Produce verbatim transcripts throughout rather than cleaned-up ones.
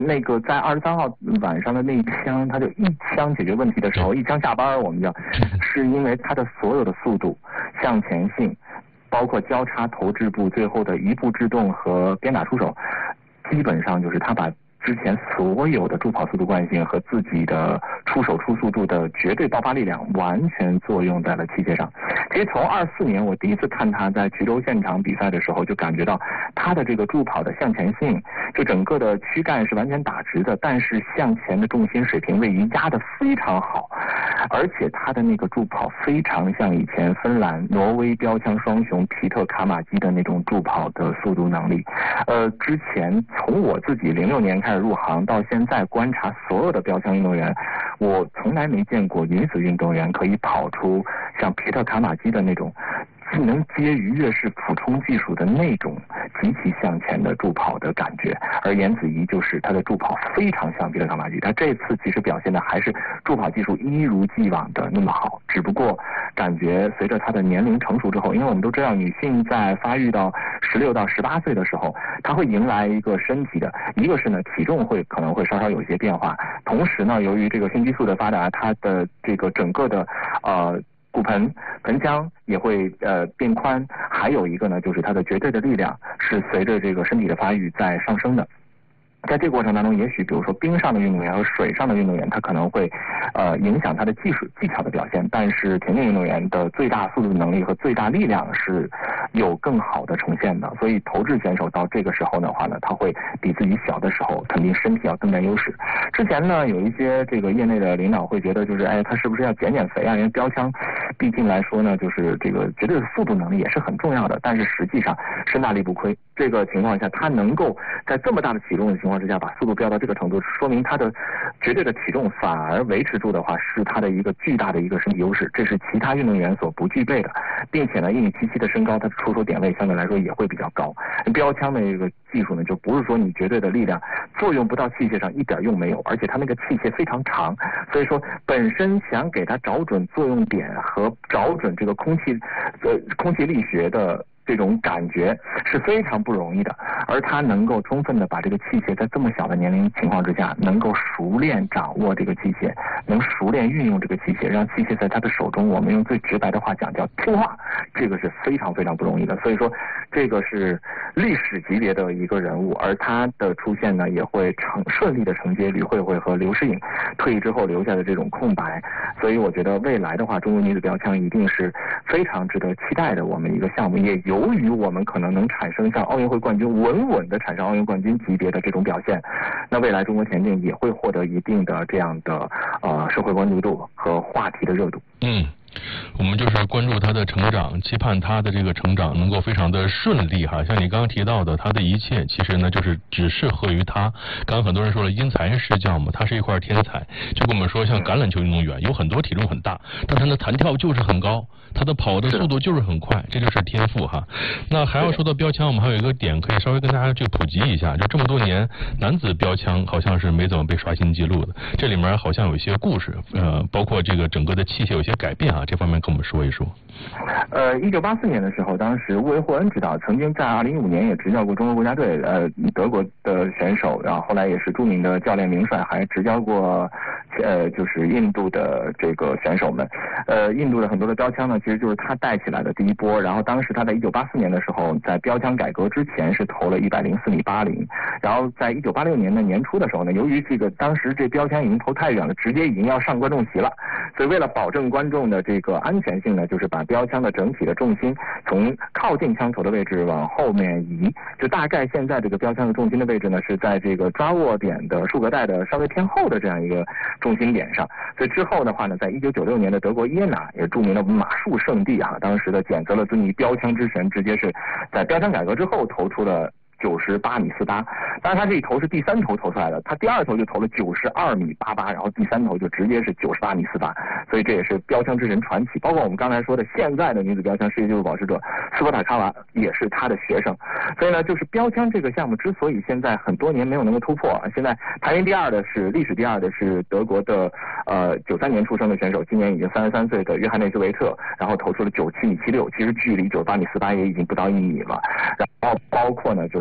那个在二十三号晚上的那一枪，他就一枪解决问题的时候，一枪下班，我们叫，是因为他的所有的速度、向前性，包括交叉投掷步最后的一步制动和鞭打出手，基本上就是他把之前所有的助跑速度惯性和自己的出手出速度的绝对爆发力量完全作用在了器械上。其实从二四年我第一次看他在衢州现场比赛的时候，就感觉到他的这个助跑的向前性，就整个的躯干是完全打直的，但是向前的重心水平位移压得非常好，而且他的那个助跑非常像以前芬兰、挪威标枪双雄皮特卡马基的那种助跑的速度能力。呃，之前从我自己零六年开始入行到现在观察所有的标枪运动员，我从来没见过女子运动员可以跑出像皮特卡马基的那种既能接逾越式俯冲技术的那种极其向前的助跑的感觉，而颜子怡就是她的助跑非常像皮特卡马基，她这次其实表现的还是助跑技术一如既往的那么好，只不过感觉随着她的年龄成熟之后，因为我们都知道女性在发育到十六到十八岁的时候，她会迎来一个身体的，一个是呢体重会可能会稍稍有一些变化，同时呢由于这个性激素的发达，她的这个整个的呃骨盆盆腔也会呃变宽，还有一个呢就是它的绝对的力量是随着这个身体的发育在上升的。在这个过程当中，也许比如说冰上的运动员和水上的运动员，他可能会呃影响他的技术技巧的表现，但是田径运动员的最大速度能力和最大力量是有更好的呈现的，所以投掷选手到这个时候的话呢，他会比自己小的时候肯定身体要更占优势。之前呢有一些这个业内的领导会觉得就是哎他是不是要减减肥啊，因为标枪毕竟来说呢就是这个绝对的速度能力也是很重要的，但是实际上身大力不亏，这个情况下他能够在这么大的体重的情况之下把速度飙到这个程度，说明他的绝对的体重反而维持住的话是他的一个巨大的一个身体优势，这是其他运动员所不具备的，并且呢一米七七的身高，他的出手点位相对来说也会比较高。标枪的这个技术呢就不是说你绝对的力量作用不到器械上一点用没有，而且它那个器械非常长，所以说本身想给它找准作用点和找准这个空气呃空气力学的这种感觉是非常不容易的，而他能够充分的把这个器械在这么小的年龄情况之下能够熟练掌握这个器械，能熟练运用这个器械，让器械在他的手中，我们用最直白的话讲叫听话，这个是非常非常不容易的。所以说这个是历史级别的一个人物，而他的出现呢也会承顺利的承接吕慧慧和刘诗颖退役之后留下的这种空白，所以我觉得未来的话中国女子标枪一定是非常值得期待的我们一个项目，也由于我们可能能产生像奥运会冠军稳稳的产生奥运冠军级别的这种表现，那未来中国田径也会获得一定的这样的呃社会关注度和话题的热度。 嗯，我们就是关注他的成长，期盼他的这个成长能够非常的顺利哈。像你刚刚提到的，他的一切其实呢就是只适合于他。刚刚很多人说了因材施教嘛，他是一块天才。就跟我们说，像橄榄球运动员有很多体重很大，但他的弹跳就是很高，他的跑的速度就是很快，这就是天赋哈。那还要说到标枪，我们还有一个点可以稍微跟大家去普及一下，就这么多年男子标枪好像是没怎么被刷新记录的，这里面好像有一些故事，呃，包括这个整个的器械有些改变啊，这方面跟我们说一说。 呃，一九八四年的时候，当时乌维霍恩指导曾经在二零一五年也执教过中国国家队，呃，德国的选手，然后后来也是著名的教练名帅，还执教过呃，就是印度的这个选手们。呃，印度的很多的标枪呢，其实就是他带起来的第一波。然后当时他在一九八四年的时候，在标枪改革之前是投了一百零四米八零，然后在一九八六年的年初的时候呢，由于这个当时这标枪已经投太远了，直接已经要上观众席了，所以为了保证观众的这个安全性呢，就是把标枪的整体的重心从靠近枪头的位置往后面移，就大概现在这个标枪的重心的位置呢是在这个抓握点的束格带的稍微偏后的这样一个重心点上。所以之后的话呢，在一九九六年的德国耶拿，也是著名的马术圣地啊，当时的简泽勒兹尼标枪之神直接是在标枪改革之后投出了九十八米四八，当然他这一投是第三投投出来的，他第二投就投了九十二米八八，然后第三投就直接是九十八米四八，所以这也是标枪之神传奇。包括我们刚才说的现在的女子标枪世界纪录保持者斯波塔卡娃也是他的学生，所以呢，就是标枪这个项目之所以现在很多年没有能够突破，现在排名第二的是历史第二的是德国的呃九三年出生的选手，今年已经三十三岁的约翰内斯维特，然后投出了九七米七六，其实距离九十八米四八也已经不到一米了。然后包括呢，就是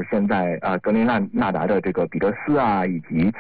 现在啊格林纳纳达的这个彼得斯啊，以及